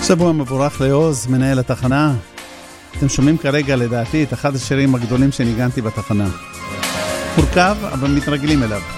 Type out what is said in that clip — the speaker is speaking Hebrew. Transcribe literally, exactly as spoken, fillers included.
שבוע מבורך לעוז, מנהל התחנה. אתם שומעים כרגע לדעתי את אחד השירים הגדולים שניגנתי בתחנה. מורכב, אבל מתרגלים אליו.